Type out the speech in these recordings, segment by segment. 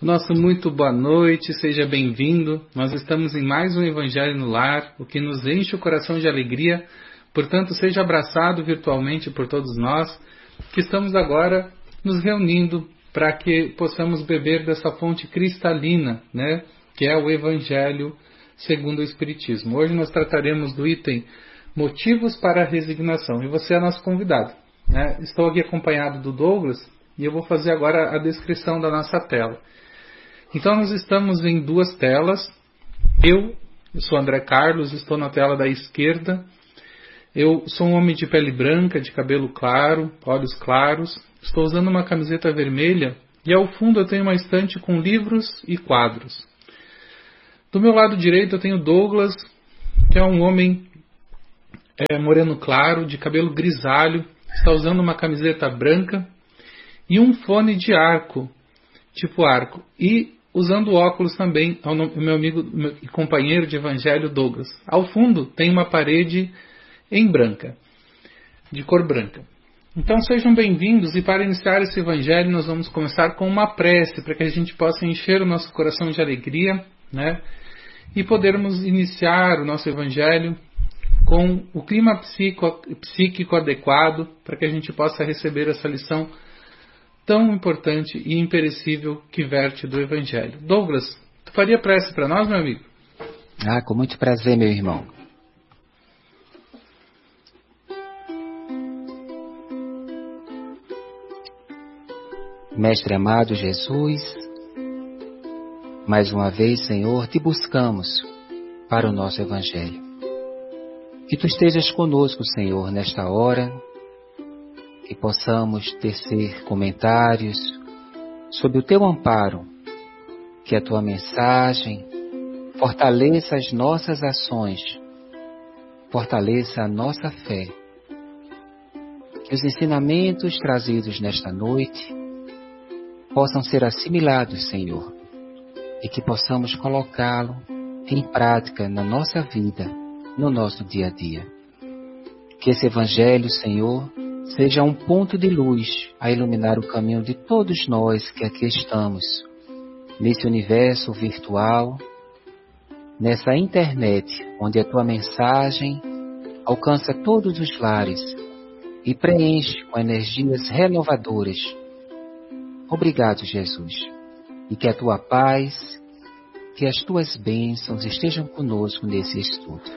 Nosso muito boa noite, seja bem-vindo. Nós estamos em mais um Evangelho no Lar, o que nos enche o coração de alegria. Portanto, seja abraçado virtualmente por todos nós, que estamos agora nos reunindo para que possamos beber dessa fonte cristalina, né, que é o Evangelho segundo o Espiritismo. Hoje nós trataremos do item Motivos para a Resignação, e você é nosso convidado, né? Estou aqui acompanhado do Douglas, e eu vou fazer agora a descrição da nossa tela. Então nós estamos em duas telas. Eu sou André Carlos, estou na tela da esquerda. Eu sou um homem de pele branca, de cabelo claro, olhos claros. Estou usando uma camiseta vermelha e ao fundo eu tenho uma estante com livros e quadros. Do meu lado direito eu tenho Douglas, que é um homem moreno claro, de cabelo grisalho. Está usando uma camiseta branca e um fone de arco, tipo arco. E usando óculos também, o meu amigo e companheiro de evangelho Douglas. Ao fundo tem uma parede em branca, de cor branca. Então sejam bem-vindos, e para iniciar esse evangelho nós vamos começar com uma prece, para que a gente possa encher o nosso coração de alegria, né? E podermos iniciar o nosso evangelho com o clima psíquico adequado, para que a gente possa receber essa lição tão importante e imperecível que verte do Evangelho. Douglas, tu faria prece para nós, meu amigo? Com muito prazer, meu irmão. Mestre amado Jesus, mais uma vez, Senhor, te buscamos para o nosso Evangelho. Que tu estejas conosco, Senhor, nesta hora, que possamos tecer comentários sob o teu amparo, que a tua mensagem fortaleça as nossas ações, fortaleça a nossa fé, que os ensinamentos trazidos nesta noite possam ser assimilados, Senhor, e que possamos colocá-lo em prática na nossa vida, no nosso dia a dia. Que esse Evangelho, Senhor, seja um ponto de luz a iluminar o caminho de todos nós que aqui estamos, nesse universo virtual, nessa internet, onde a tua mensagem alcança todos os lares e preenche com energias renovadoras. Obrigado, Jesus, e que a tua paz, que as tuas bênçãos estejam conosco nesse estudo.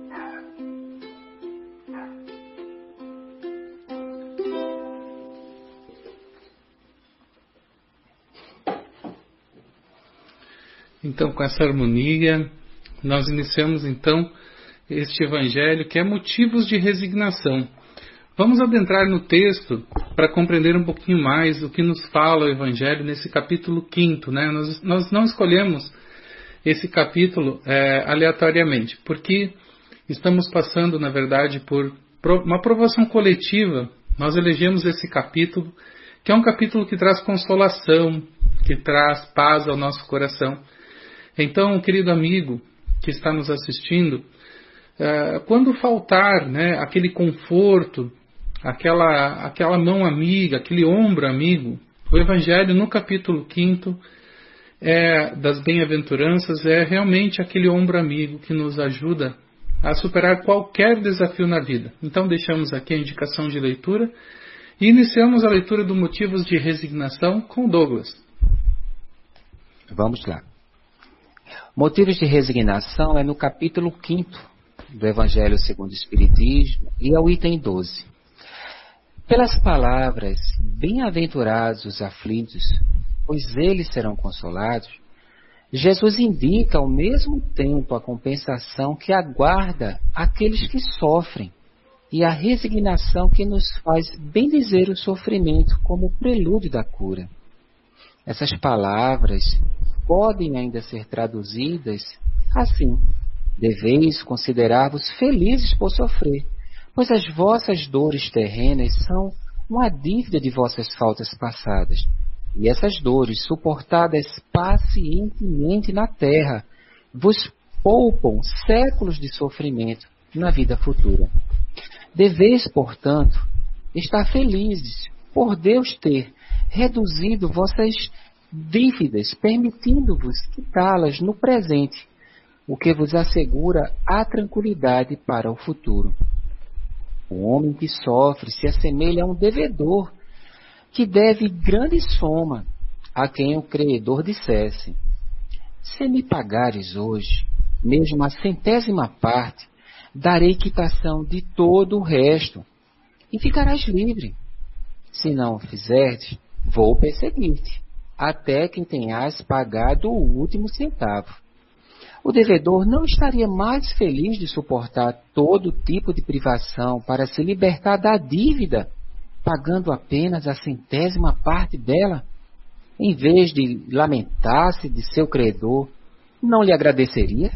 Então, com essa harmonia, nós iniciamos então este evangelho que é motivos de resignação. Vamos adentrar no texto para compreender um pouquinho mais o que nos fala o evangelho nesse capítulo 5º, né? Nós não escolhemos esse capítulo aleatoriamente, porque estamos passando, na verdade, por uma provação coletiva. Nós elegemos esse capítulo, que é um capítulo que traz consolação, que traz paz ao nosso coração. Então, querido amigo que está nos assistindo, quando faltar, né, aquele conforto, aquela mão amiga, aquele ombro amigo, o Evangelho no capítulo 5º das bem-aventuranças é realmente aquele ombro amigo que nos ajuda a superar qualquer desafio na vida. Então deixamos aqui a indicação de leitura e iniciamos a leitura do Motivos de Resignação com Douglas. Vamos lá. Motivos de resignação é no capítulo 5º do Evangelho segundo o Espiritismo e é o item 12. Pelas palavras, bem-aventurados os aflitos, pois eles serão consolados, Jesus indica ao mesmo tempo a compensação que aguarda aqueles que sofrem e a resignação que nos faz bendizer o sofrimento como prelúdio da cura. Essas palavras podem ainda ser traduzidas assim: deveis considerar-vos felizes por sofrer, pois as vossas dores terrenas são uma dívida de vossas faltas passadas, e essas dores, suportadas pacientemente na terra, vos poupam séculos de sofrimento na vida futura. Deveis, portanto, estar felizes por Deus ter reduzido vossas dívidas, permitindo-vos quitá-las no presente, o que vos assegura a tranquilidade para o futuro. O homem que sofre se assemelha a um devedor que deve grande soma, a quem o credor dissesse: se me pagares hoje, mesmo a 100ª parte, darei quitação de todo o resto, e ficarás livre. Se não o fizerdes, vou perseguir-te, até que tenhas pagado o último centavo. O devedor não estaria mais feliz de suportar todo tipo de privação para se libertar da dívida, pagando apenas a 100ª parte dela? Em vez de lamentar-se de seu credor, não lhe agradeceria?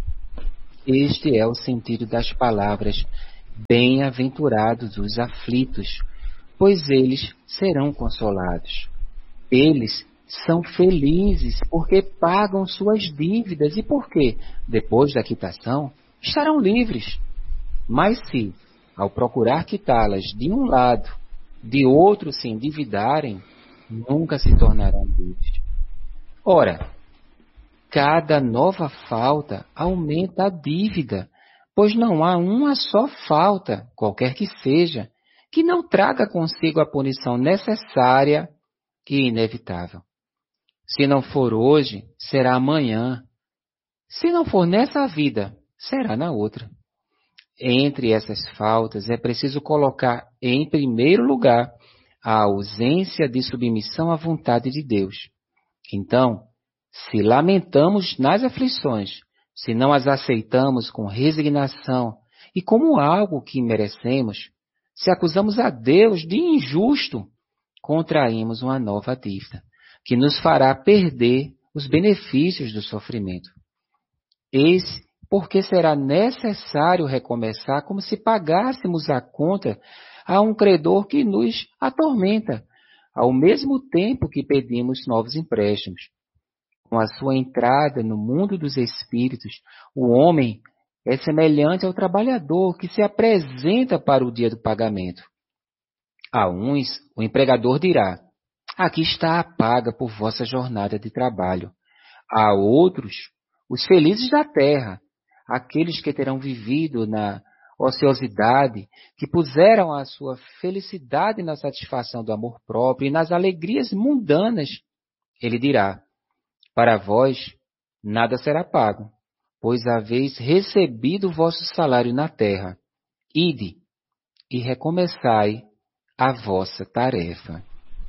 Este é o sentido das palavras: bem-aventurados os aflitos, pois eles serão consolados. Eles são felizes porque pagam suas dívidas e porque, depois da quitação, estarão livres. Mas se, ao procurar quitá-las de um lado, de outro se endividarem, nunca se tornarão livres. Ora, cada nova falta aumenta a dívida, pois não há uma só falta, qualquer que seja, que não traga consigo a punição necessária e inevitável. Se não for hoje, será amanhã. Se não for nessa vida, será na outra. Entre essas faltas é preciso colocar em primeiro lugar a ausência de submissão à vontade de Deus. Então, se lamentamos nas aflições, se não as aceitamos com resignação e como algo que merecemos, se acusamos a Deus de injusto, contraímos uma nova dívida, que nos fará perder os benefícios do sofrimento. Eis porque será necessário recomeçar como se pagássemos a conta a um credor que nos atormenta, ao mesmo tempo que pedimos novos empréstimos. Com a sua entrada no mundo dos espíritos, o homem é semelhante ao trabalhador que se apresenta para o dia do pagamento. A uns, o empregador dirá: aqui está a paga por vossa jornada de trabalho. A outros, os felizes da terra, aqueles que terão vivido na ociosidade, que puseram a sua felicidade na satisfação do amor próprio e nas alegrias mundanas, ele dirá: para vós nada será pago, pois haveis recebido o vosso salário na terra. Ide e recomeçai a vossa tarefa.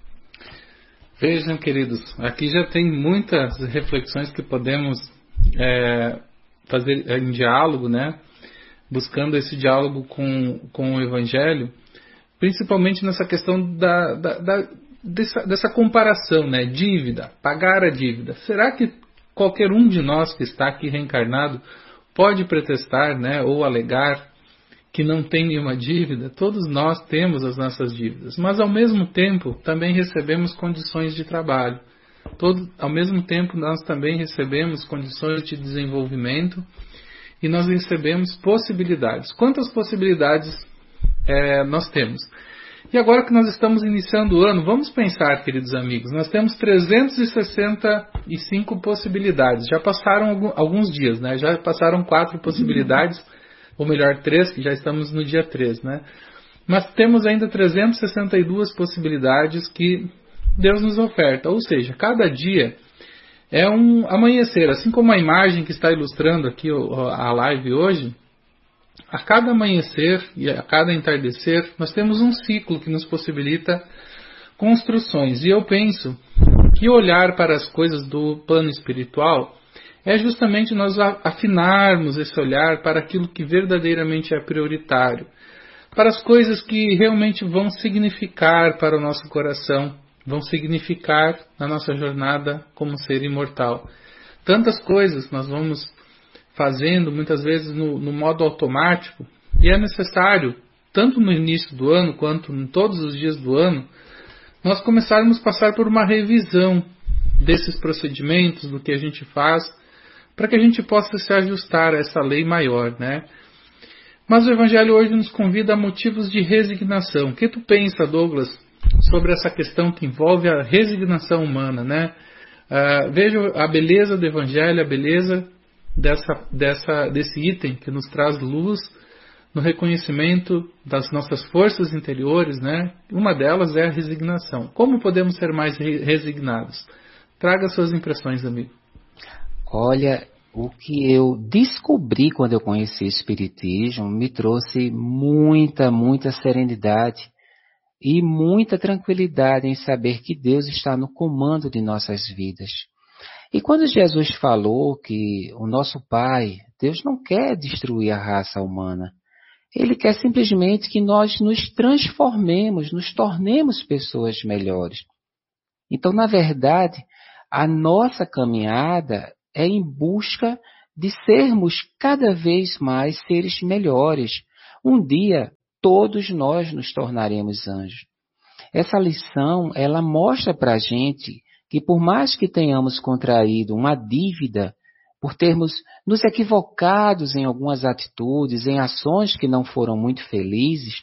Vejam, queridos, aqui já tem muitas reflexões que podemos fazer em diálogo, né? Buscando esse diálogo com o Evangelho, principalmente nessa questão dessa comparação, né? Dívida, pagar a dívida. Será que qualquer um de nós que está aqui reencarnado pode pretestar, né? Ou alegar que não tem nenhuma dívida? Todos nós temos as nossas dívidas, mas ao mesmo tempo também recebemos condições de trabalho. Ao mesmo tempo nós também recebemos condições de desenvolvimento e nós recebemos possibilidades. Quantas possibilidades nós temos? E agora que nós estamos iniciando o ano, vamos pensar, queridos amigos, nós temos 365 possibilidades. Já passaram alguns dias, né? Já passaram 4 possibilidades, ou melhor, 3, que já estamos no dia 3, né? Mas temos ainda 362 possibilidades que Deus nos oferta. Ou seja, cada dia é um amanhecer. Assim como a imagem que está ilustrando aqui a live hoje, a cada amanhecer e a cada entardecer, nós temos um ciclo que nos possibilita construções. E eu penso que olhar para as coisas do plano espiritual é justamente nós afinarmos esse olhar para aquilo que verdadeiramente é prioritário, para as coisas que realmente vão significar para o nosso coração, vão significar na nossa jornada como ser imortal. Tantas coisas nós vamos fazendo muitas vezes no modo automático, e é necessário, tanto no início do ano quanto em todos os dias do ano, nós começarmos a passar por uma revisão desses procedimentos, do que a gente faz, para que a gente possa se ajustar a essa lei maior, né? Mas o Evangelho hoje nos convida a motivos de resignação. O que tu pensa, Douglas, sobre essa questão que envolve a resignação humana, né? Veja a beleza do Evangelho, a beleza desse item que nos traz luz no reconhecimento das nossas forças interiores, né? Uma delas é a resignação. Como podemos ser mais resignados? Traga suas impressões, amigo. Olha, o que eu descobri quando eu conheci o Espiritismo me trouxe muita serenidade e muita tranquilidade em saber que Deus está no comando de nossas vidas. E quando Jesus falou que o nosso Pai, Deus não quer destruir a raça humana, Ele quer simplesmente que nós nos transformemos, nos tornemos pessoas melhores. Então, na verdade, a nossa caminhada é em busca de sermos cada vez mais seres melhores. Um dia, todos nós nos tornaremos anjos. Essa lição, ela mostra para a gente que por mais que tenhamos contraído uma dívida, por termos nos equivocados em algumas atitudes, em ações que não foram muito felizes,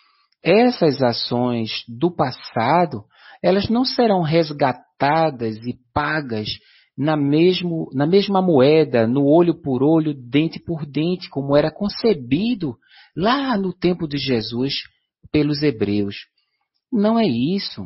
essas ações do passado, elas não serão resgatadas e pagas na mesma moeda, no olho por olho, dente por dente, como era concebido lá no tempo de Jesus pelos hebreus. Não é isso.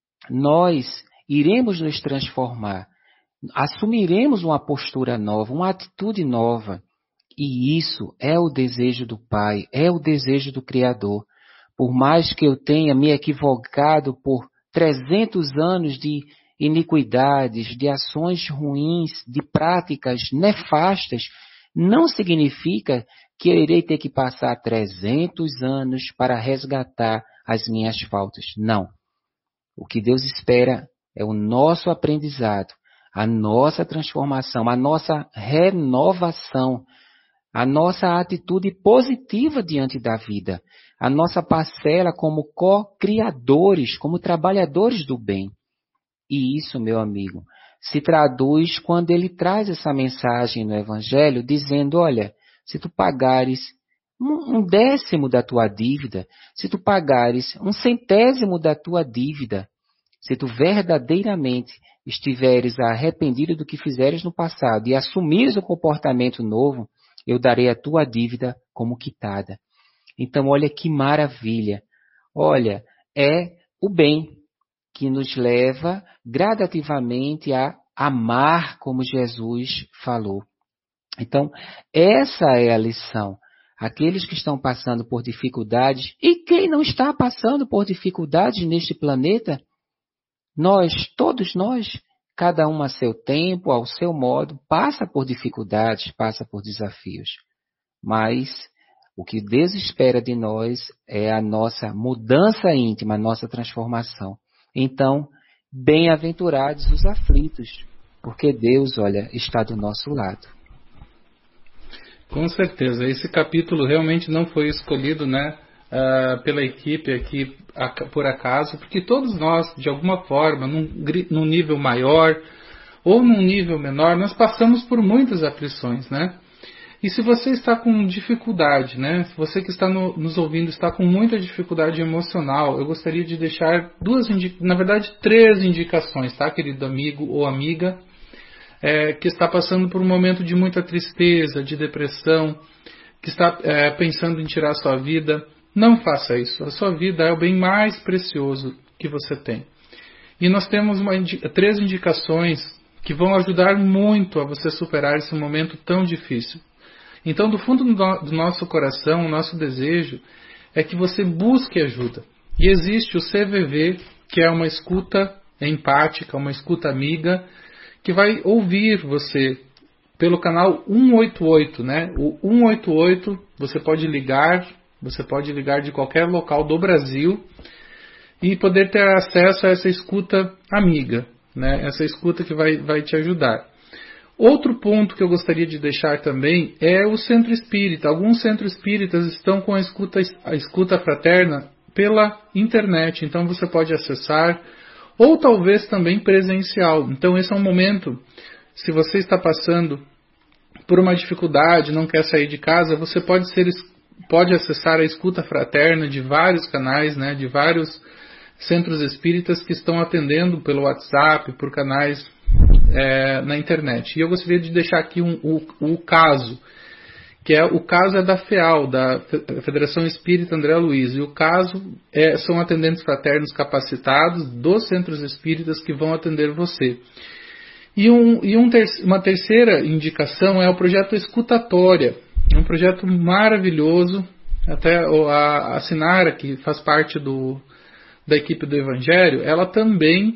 Nós iremos nos transformar, assumiremos uma postura nova, uma atitude nova. E isso é o desejo do Pai, é o desejo do Criador. Por mais que eu tenha me equivocado por 300 anos de iniquidades, de ações ruins, de práticas nefastas, não significa que eu irei ter que passar 300 anos para resgatar as minhas faltas. Não. O que Deus espera é o nosso aprendizado, a nossa transformação, a nossa renovação, a nossa atitude positiva diante da vida, a nossa parcela como co-criadores, como trabalhadores do bem. E isso, meu amigo, se traduz quando ele traz essa mensagem no Evangelho, dizendo, olha, se tu pagares um décimo da tua dívida, se tu pagares 1/100º da tua dívida, se tu verdadeiramente estiveres arrependido do que fizeres no passado e assumires o comportamento novo, eu darei a tua dívida como quitada. Então, olha que maravilha. Olha, é o bem que nos leva gradativamente a amar como Jesus falou. Então, essa é a lição. Aqueles que estão passando por dificuldades, e quem não está passando por dificuldades neste planeta, todos nós, cada um a seu tempo, ao seu modo, passa por dificuldades, passa por desafios. Mas o que Deus espera de nós é a nossa mudança íntima, a nossa transformação. Então, bem-aventurados os aflitos, porque Deus, olha, está do nosso lado. Com certeza, esse capítulo realmente não foi escolhido, né, pela equipe aqui por acaso, porque todos nós, de alguma forma, num nível maior ou num nível menor, nós passamos por muitas aflições, né? E se você está com dificuldade, né? Se você que está nos ouvindo está com muita dificuldade emocional, eu gostaria de deixar três indicações, tá, querido amigo ou amiga, que está passando por um momento de muita tristeza, de depressão, que está pensando em tirar a sua vida. Não faça isso. A sua vida é o bem mais precioso que você tem. E nós temos 3 indicações que vão ajudar muito a você superar esse momento tão difícil. Então, do fundo do nosso coração, o nosso desejo é que você busque ajuda. E existe o CVV, que é uma escuta empática, uma escuta amiga, que vai ouvir você pelo canal 188, né? O 188, você pode ligar de qualquer local do Brasil e poder ter acesso a essa escuta amiga, né? Essa escuta que vai te ajudar. Outro ponto que eu gostaria de deixar também é o centro espírita. Alguns centros espíritas estão com a escuta fraterna pela internet, então você pode acessar, ou talvez também presencial. Então esse é um momento, se você está passando por uma dificuldade, não quer sair de casa, você pode acessar a escuta fraterna de vários canais, né, de vários centros espíritas que estão atendendo pelo WhatsApp, por canais na internet. E eu gostaria de deixar aqui o caso, que o caso é da FEAL, da Federação Espírita André Luiz, e o caso são atendentes fraternos capacitados dos centros espíritas que vão atender você. E uma terceira indicação é o projeto Escutatória, é um projeto maravilhoso. Até a Sinara, que faz parte da equipe do Evangelho, ela também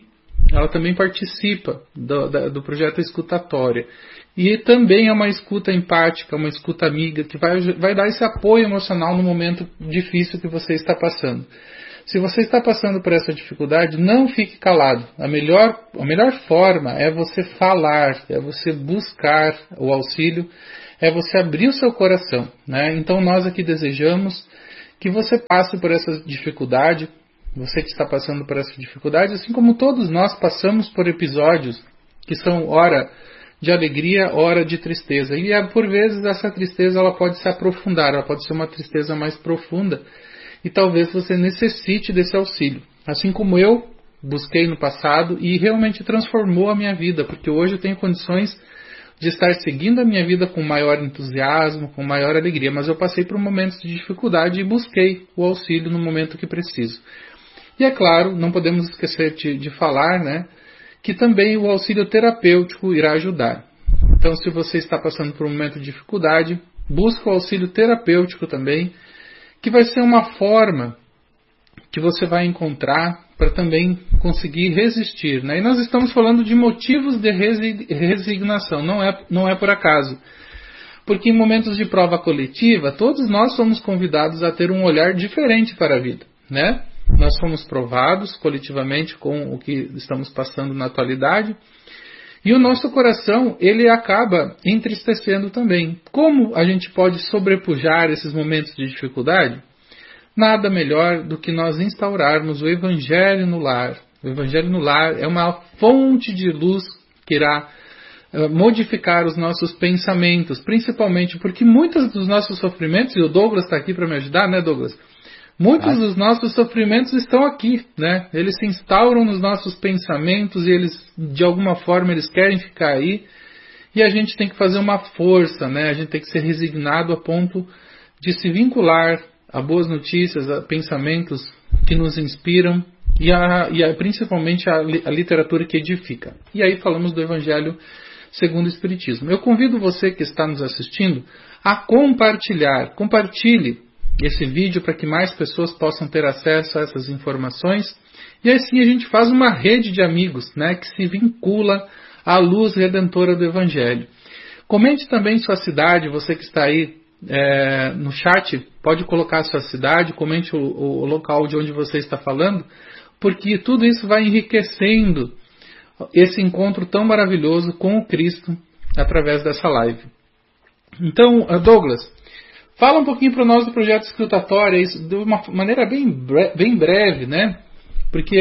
participa do projeto Escutatória. E também é uma escuta empática, uma escuta amiga, que vai dar esse apoio emocional no momento difícil que você está passando. Se você está passando por essa dificuldade, não fique calado. A melhor forma é você falar, é você buscar o auxílio, é você abrir o seu coração, né? Então nós aqui desejamos que você passe por essa dificuldade, você que está passando por essa dificuldade, assim como todos nós passamos por episódios que são hora de alegria, hora de tristeza. E por vezes essa tristeza ela pode se aprofundar, ela pode ser uma tristeza mais profunda e talvez você necessite desse auxílio. Assim como eu busquei no passado e realmente transformou a minha vida, porque hoje eu tenho condições de estar seguindo a minha vida com maior entusiasmo, com maior alegria, mas eu passei por momentos de dificuldade e busquei o auxílio no momento que preciso. E é claro, não podemos esquecer de falar, né, que também o auxílio terapêutico irá ajudar. Então, se você está passando por um momento de dificuldade, busque o auxílio terapêutico também, que vai ser uma forma que você vai encontrar para também conseguir resistir, né? E nós estamos falando de motivos de resignação, não é por acaso. Porque em momentos de prova coletiva, todos nós somos convidados a ter um olhar diferente para a vida, né? Nós somos provados coletivamente com o que estamos passando na atualidade e o nosso coração, ele acaba entristecendo também. Como a gente pode sobrepujar esses momentos de dificuldade? Nada melhor do que nós instaurarmos o Evangelho no lar. O Evangelho no lar é uma fonte de luz que irá modificar os nossos pensamentos, principalmente porque muitos dos nossos sofrimentos, e o Douglas está aqui para me ajudar, né, Douglas? Muitos dos nossos sofrimentos estão aqui, né? Eles se instauram nos nossos pensamentos e eles, de alguma forma, eles querem ficar aí. E a gente tem que fazer uma força, né? A gente tem que ser resignado a ponto de se vincular a boas notícias, a pensamentos que nos inspiram e principalmente a literatura que edifica. E aí falamos do Evangelho segundo o Espiritismo. Eu convido você que está nos assistindo a compartilhe esse vídeo para que mais pessoas possam ter acesso a essas informações. E assim a gente faz uma rede de amigos, né, que se vincula à luz redentora do Evangelho. Comente também sua cidade, você que está aí no chat, pode colocar a sua cidade, comente o local de onde você está falando, porque tudo isso vai enriquecendo esse encontro tão maravilhoso com o Cristo através dessa live. Então, Douglas, fala um pouquinho para nós do projeto Escutatória, isso de uma maneira bem breve, né? Porque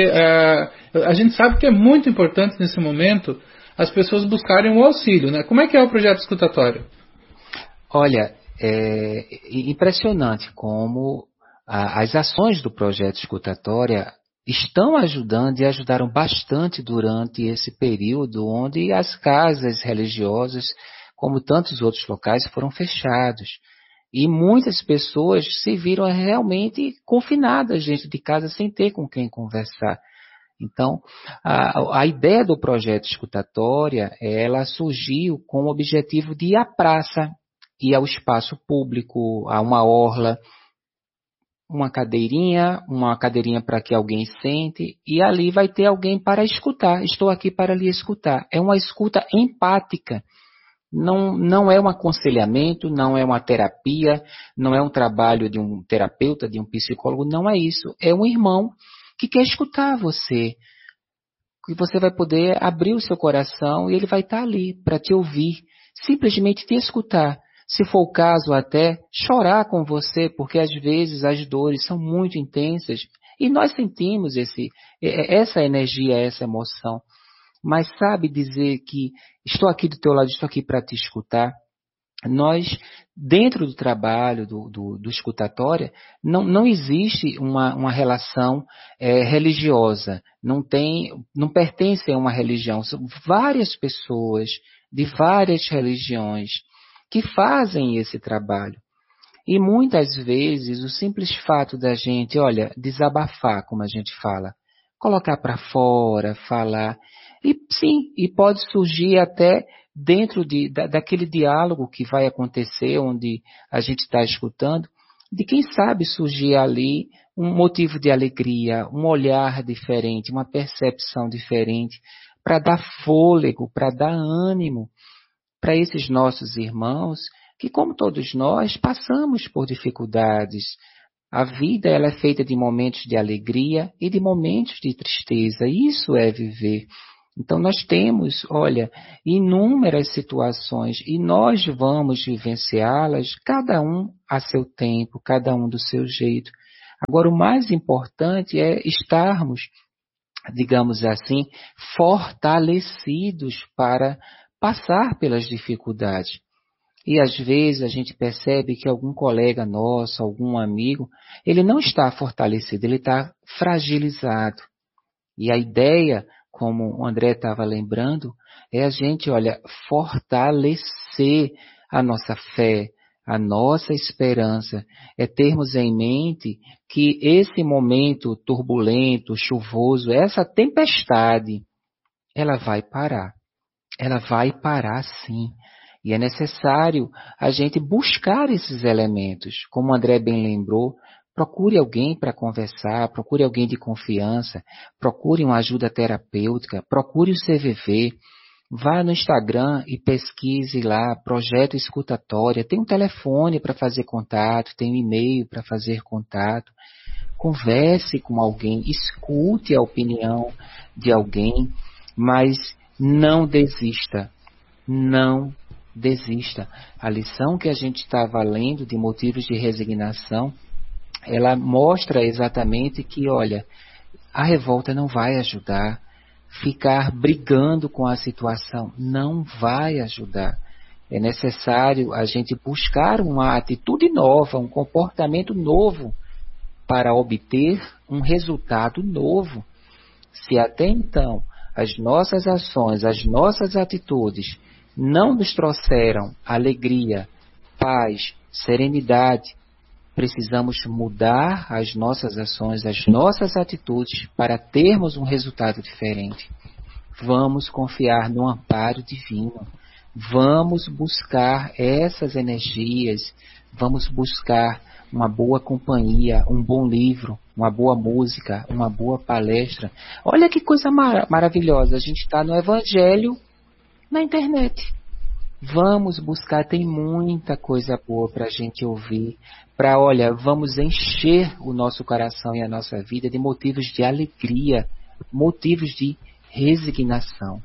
a gente sabe que é muito importante nesse momento as pessoas buscarem um auxílio, né? Como é que é o projeto Escutatória? Olha, é impressionante como as ações do projeto Escutatória estão ajudando e ajudaram bastante durante esse período onde as casas religiosas, como tantos outros locais, foram fechados. E muitas pessoas se viram realmente confinadas dentro de casa sem ter com quem conversar. Então, a ideia do projeto Escutatória, ela surgiu com o objetivo de ir à praça, ir ao espaço público, a uma orla, uma cadeirinha para que alguém sente, e ali vai ter alguém para escutar. Estou aqui para lhe escutar. É uma escuta empática. Não é um aconselhamento, não é uma terapia, não é um trabalho de um terapeuta, de um psicólogo, não é isso. É um irmão que quer escutar você, que você vai poder abrir o seu coração e ele vai estar ali para te ouvir, simplesmente te escutar. Se for o caso, até chorar com você, porque às vezes as dores são muito intensas e nós sentimos essa energia, essa emoção. Mas sabe dizer que estou aqui do teu lado, estou aqui para te escutar. nós, dentro do trabalho do escutatória, não existe uma relação religiosa, não pertence a uma religião. São várias pessoas de várias religiões que fazem esse trabalho. E muitas vezes o simples fato da gente, olha, desabafar, como a gente fala, colocar para fora, falar, e sim, e pode surgir até dentro daquele diálogo que vai acontecer, onde a gente está escutando, de quem sabe surgir ali um motivo de alegria, um olhar diferente, uma percepção diferente, para dar fôlego, para dar ânimo para esses nossos irmãos, que como todos nós, passamos por dificuldades. A vida ela é feita de momentos de alegria e de momentos de tristeza. Isso é viver. Então nós temos, olha, inúmeras situações e nós vamos vivenciá-las, cada um a seu tempo, cada um do seu jeito. Agora o mais importante é estarmos, digamos assim, fortalecidos para passar pelas dificuldades. E às vezes a gente percebe que algum colega nosso, algum amigo, ele não está fortalecido, ele está fragilizado. E a ideia, como o André estava lembrando, é a gente, olha, fortalecer a nossa fé, a nossa esperança. É termos em mente que esse momento turbulento, chuvoso, essa tempestade, ela vai parar. Ela vai parar sim. E é necessário a gente buscar esses elementos. Como o André bem lembrou, procure alguém para conversar, procure alguém de confiança, procure uma ajuda terapêutica, procure o CVV, vá no Instagram e pesquise lá, Projeto Escutatória, tem um telefone para fazer contato, tem um e-mail para fazer contato, converse com alguém, escute a opinião de alguém, mas não desista, não desista. A lição que a gente estava lendo de motivos de resignação, ela mostra exatamente que, olha, a revolta não vai ajudar, ficar brigando com a situação não vai ajudar. É necessário a gente buscar uma atitude nova, um comportamento novo para obter um resultado novo. Se até então as nossas ações, as nossas atitudes não nos trouxeram alegria, paz, serenidade, precisamos mudar as nossas ações, as nossas atitudes para termos um resultado diferente. Vamos confiar no amparo divino. Vamos buscar essas energias, vamos buscar uma boa companhia, um bom livro, uma boa música, uma boa palestra. Olha que coisa maravilhosa, a gente está no Evangelho na internet. Vamos buscar, tem muita coisa boa para a gente ouvir, vamos encher o nosso coração e a nossa vida de motivos de alegria, motivos de resignação.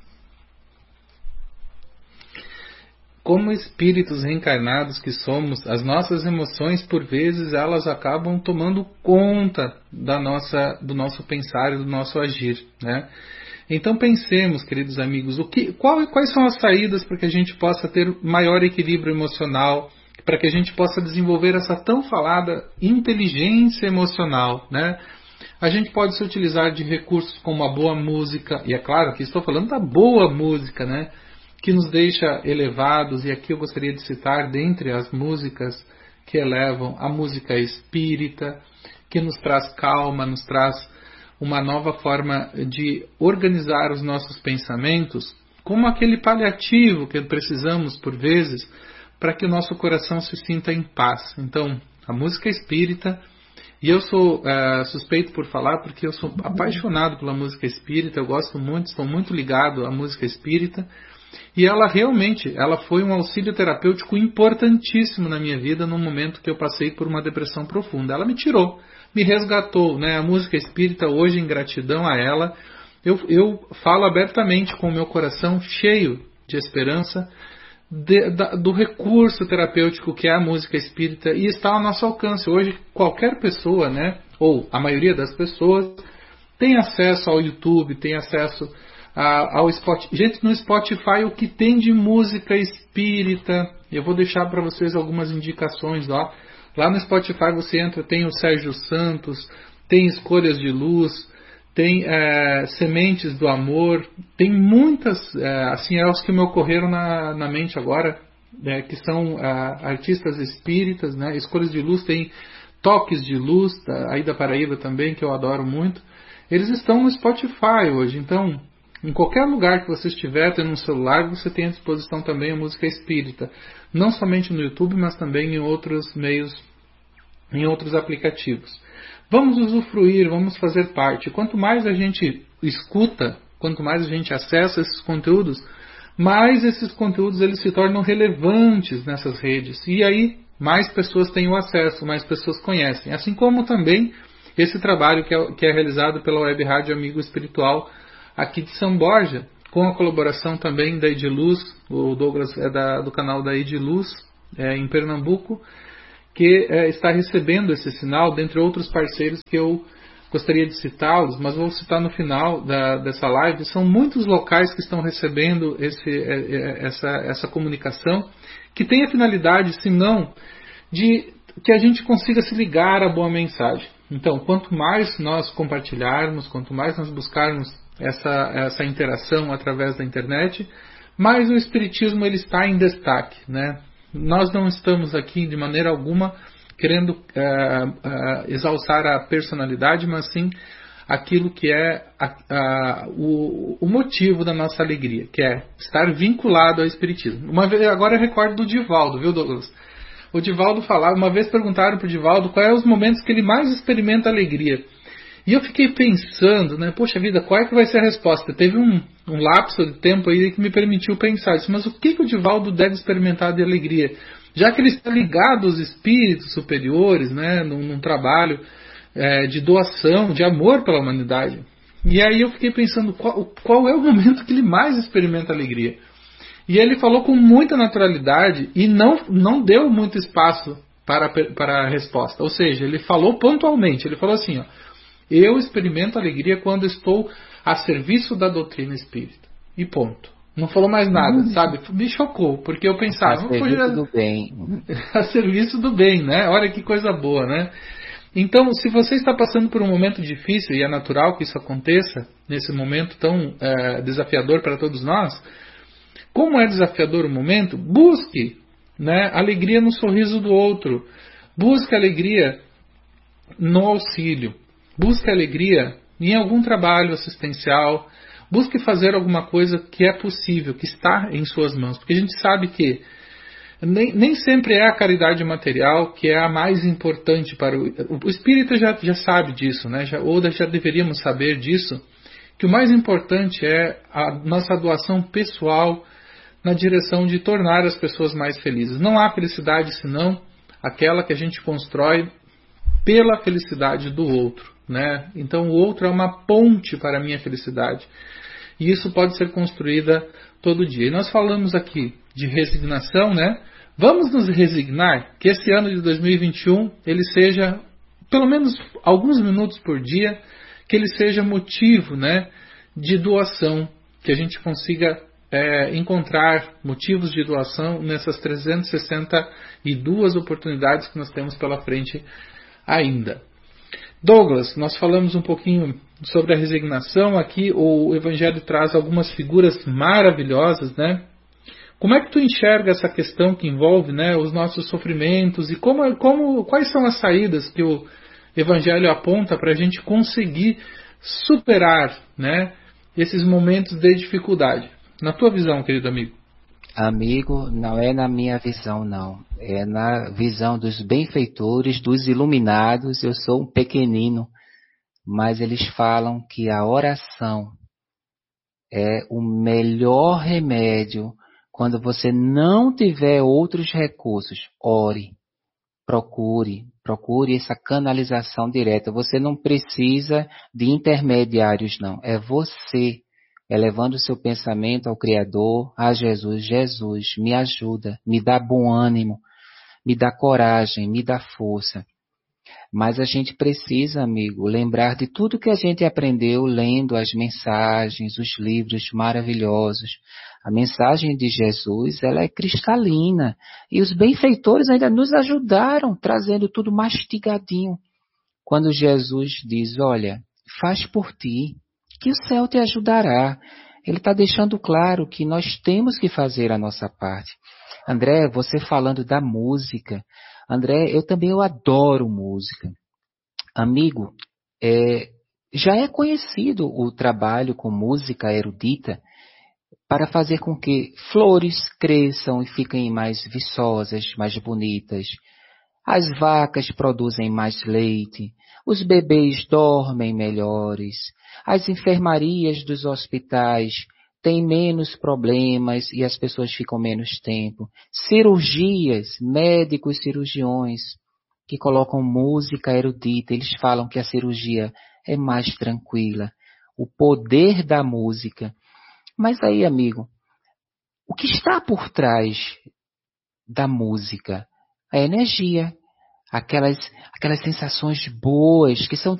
Como espíritos reencarnados que somos, as nossas emoções, por vezes, elas acabam tomando conta do nosso pensar e do nosso agir, né? Então pensemos, queridos amigos, quais são as saídas para que a gente possa ter maior equilíbrio emocional, para que a gente possa desenvolver essa tão falada inteligência emocional, né? A gente pode se utilizar de recursos como a boa música, e é claro que estou falando da boa música, né? Que nos deixa elevados, e aqui eu gostaria de citar, dentre as músicas que elevam, a música espírita, que nos traz calma, nos traz uma nova forma de organizar os nossos pensamentos, como aquele paliativo que precisamos, por vezes, para que o nosso coração se sinta em paz. Então, a música espírita, e eu sou suspeito por falar, porque eu sou apaixonado pela música espírita, eu gosto muito, estou muito ligado à música espírita, e ela realmente, ela foi um auxílio terapêutico importantíssimo na minha vida no momento que eu passei por uma depressão profunda. Ela me tirou, me resgatou, né? A música espírita, hoje, em gratidão a ela, eu falo abertamente com o meu coração cheio de esperança do recurso terapêutico que é a música espírita, e está ao nosso alcance. Hoje, qualquer pessoa, né? Ou a maioria das pessoas, tem acesso ao YouTube, tem acesso ao Spotify. Gente, no Spotify o que tem de música espírita, eu vou deixar para vocês algumas indicações lá. Lá no Spotify você entra, tem o Sérgio Santos, tem Escolhas de Luz, tem Sementes do Amor, tem muitas, assim, os que me ocorreram na mente agora, que são artistas espíritas, né? Escolhas de Luz, tem Toques de Luz, aí da Paraíba também, que eu adoro muito. Eles estão no Spotify hoje, então em qualquer lugar que você estiver, tendo um celular, você tem à disposição também a música espírita. Não somente no YouTube, mas também em outros meios, em outros aplicativos. Vamos usufruir, vamos fazer parte. Quanto mais a gente escuta, quanto mais a gente acessa esses conteúdos, mais esses conteúdos eles se tornam relevantes nessas redes. E aí mais pessoas têm o acesso, mais pessoas conhecem. Assim como também esse trabalho que é realizado pela Web Rádio Amigo Espiritual aqui de São Borja, com a colaboração também da Ediluz, o Douglas é do canal da Ediluz, em Pernambuco, que está recebendo esse sinal, dentre outros parceiros que eu gostaria de citá-los, mas vou citar no final dessa live. São muitos locais que estão recebendo essa comunicação, que tem a finalidade, se não, de que a gente consiga se ligar à boa mensagem. Então, quanto mais nós compartilharmos, quanto mais nós buscarmos essa interação através da internet, mais o Espiritismo ele está em destaque, né? Nós não estamos aqui de maneira alguma querendo exalçar a personalidade, mas sim aquilo que é o motivo da nossa alegria, que é estar vinculado ao Espiritismo. Agora eu recordo do Divaldo, viu, Douglas? O Divaldo falava, uma vez perguntaram para o Divaldo quais são os momentos que ele mais experimenta alegria. E eu fiquei pensando, né, poxa vida, qual é que vai ser a resposta? Teve um lapso de tempo aí que me permitiu pensar isso, mas o que o Divaldo deve experimentar de alegria? Já que ele está ligado aos espíritos superiores, né, num trabalho de doação, de amor pela humanidade. E aí eu fiquei pensando, qual é o momento que ele mais experimenta alegria? E ele falou com muita naturalidade e não deu muito espaço para a resposta. Ou seja, ele falou pontualmente, ele falou assim, ó, eu experimento alegria quando estou a serviço da doutrina espírita. E ponto. Não falou mais nada, sabe? Me chocou, porque eu pensava... A serviço do bem. A serviço do bem, né? Olha que coisa boa, né? Então, se você está passando por um momento difícil, e é natural que isso aconteça, nesse momento tão desafiador para todos nós, como é desafiador o momento, busque, né, alegria no sorriso do outro. Busque alegria no auxílio. Busque alegria em algum trabalho assistencial. Busque fazer alguma coisa que é possível, que está em suas mãos. Porque a gente sabe que nem sempre é a caridade material que é a mais importante para o espírita já sabe disso, né? Ou já deveríamos saber disso, que o mais importante é a nossa doação pessoal na direção de tornar as pessoas mais felizes. Não há felicidade senão aquela que a gente constrói pela felicidade do outro, né? Então o outro é uma ponte para a minha felicidade. E isso pode ser construída todo dia. E nós falamos aqui de resignação, né? Vamos nos resignar que esse ano de 2021 ele seja, pelo menos alguns minutos por dia, que ele seja motivo, né, de doação, que a gente consiga encontrar motivos de doação nessas 362 oportunidades que nós temos pela frente ainda. Douglas, nós falamos um pouquinho sobre a resignação aqui, o Evangelho traz algumas figuras maravilhosas, né? Como é que tu enxerga essa questão que envolve, né, os nossos sofrimentos e quais são as saídas que o Evangelho aponta para a gente conseguir superar, né, esses momentos de dificuldade? Na tua visão, querido amigo. Amigo, não é na minha visão, não. É na visão dos benfeitores, dos iluminados. Eu sou um pequenino, mas eles falam que a oração é o melhor remédio quando você não tiver outros recursos. Ore, procure essa canalização direta. Você não precisa de intermediários, não. É você elevando o seu pensamento ao Criador, a Jesus. Jesus, me ajuda, me dá bom ânimo, me dá coragem, me dá força. Mas a gente precisa, amigo, lembrar de tudo que a gente aprendeu lendo as mensagens, os livros maravilhosos. A mensagem de Jesus, ela é cristalina. E os benfeitores ainda nos ajudaram, trazendo tudo mastigadinho. Quando Jesus diz, olha, faz por ti, que o céu te ajudará. Ele está deixando claro que nós temos que fazer a nossa parte. André, você falando da música. André, eu adoro música. Amigo, já é conhecido o trabalho com música erudita para fazer com que flores cresçam e fiquem mais viçosas, mais bonitas. As vacas produzem mais leite, os bebês dormem melhores, as enfermarias dos hospitais têm menos problemas e as pessoas ficam menos tempo. Cirurgias, médicos cirurgiões que colocam música erudita, eles falam que a cirurgia é mais tranquila. O poder da música. Mas aí, amigo, o que está por trás da música? A energia. Aquelas sensações boas que são